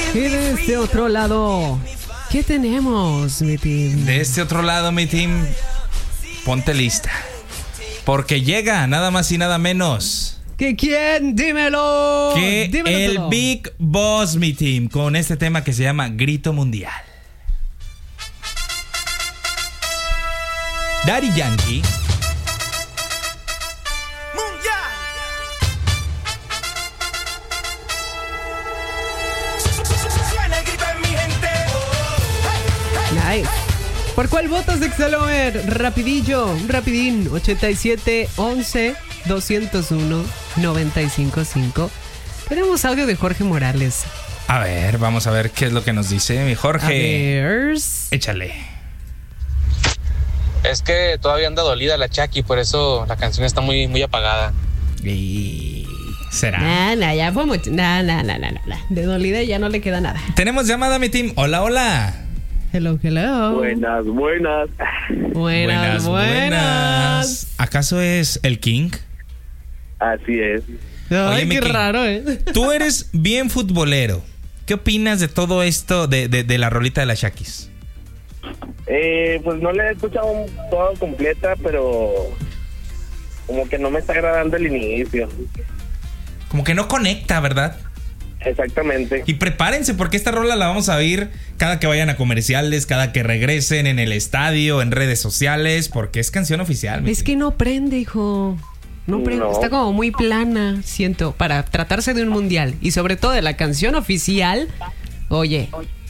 Y de este otro lado, ¿qué tenemos, mi team? De este otro lado, mi team, ponte lista. Porque llega nada más y nada menos ¿Que quién? Dímelo. que Dímelo el todo. Big Boss, mi team, con este tema que se llama Grito Mundial. Daddy Yankee Nice. ¿Por cuál votas, Excelomer? Rapidillo, rapidín. 87 11 201 955. Tenemos audio de Jorge Morales. A ver, vamos a ver qué es lo que nos dice mi Jorge. A ver. Échale. Es que todavía anda dolida la Chucky, por eso la canción está muy, muy apagada. Y será. Nah, ya fue mucho. Nah. De dolida ya no le queda nada. Tenemos llamada, mi team. Hola, hola. Hello. Buenas. Buenas. ¿Acaso es el King? Así es. Ay, Oye, qué Miki, raro, Tú eres bien futbolero. ¿Qué opinas de todo esto de la rolita de las Shakis? Pues no la he escuchado toda completa, pero como que no me está agradando el inicio. Como que no conecta, ¿verdad? Exactamente. Y prepárense porque esta rola la vamos a oír cada que vayan a comerciales, cada que regresen en el estadio, en redes sociales, porque es canción oficial. Es que no prende, hijo. No prende. No. Está como muy plana, siento, para tratarse de un mundial. Y sobre todo de la canción oficial. Oye,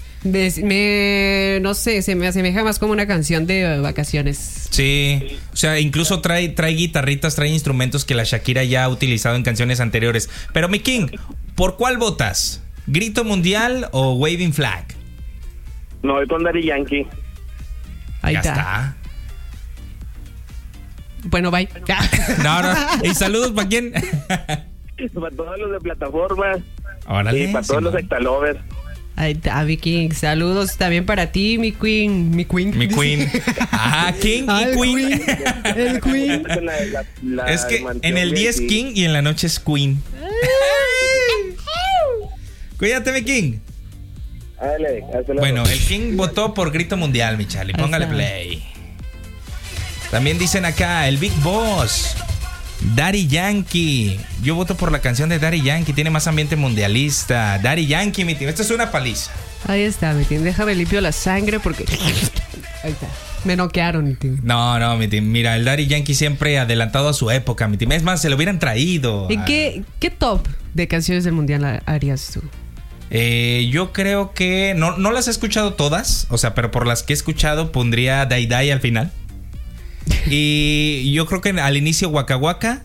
no sé, se me asemeja más como una canción de vacaciones. Sí, o sea, incluso trae guitarritas, trae instrumentos que la Shakira ya ha utilizado en canciones anteriores. Pero mi King, ¿por cuál votas? ¿Grito Mundial o Waving Flag? No, voy con Daddy Yankee. Ahí Ya está. Bueno, bye. No. ¿Y saludos para quién? Para todos los de plataforma Órale, y para todos los Simón. Hectalovers. Ahí está, Viking. Saludos también para ti, mi queen. Mi queen. Mi Queen. Ajá, King Ah, y el Queen. El queen. Es que en el 10 King y en la noche es Queen. Cuídate, mi King. Dale, hasta luego. Bueno, el King votó por Grito Mundial, mi Charlie. Póngale Ahí está. play. También dicen acá, el Big Boss, Daddy Yankee. Yo voto por la canción de Daddy Yankee. Tiene más ambiente mundialista. Daddy Yankee, mi team. Esto es una paliza. Ahí está, mi team. Déjame limpio la sangre porque... Ahí está. Me noquearon, mi team. No, mi team. Mira, el Daddy Yankee siempre adelantado a su época, mi team. Es más, se lo hubieran traído. ¿En qué top de canciones del mundial harías tú? Yo creo que no las he escuchado todas, o sea, pero por las que he escuchado pondría Dai Dai al final. Y yo creo que al inicio Waka Waka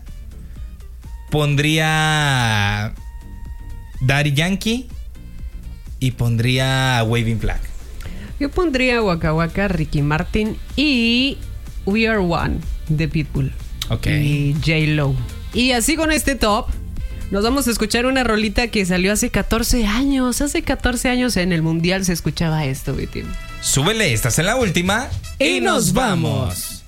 pondría Daddy Yankee y pondría Waving Flag. Yo pondría Waka Waka, Ricky Martin y We Are One de Pitbull. Ok. Y J-Lo. Y así con este top, nos vamos a escuchar una rolita que salió hace 14 años. Hace 14 años en el mundial se escuchaba esto, mi team. Súbele, estás en la última Y nos vamos.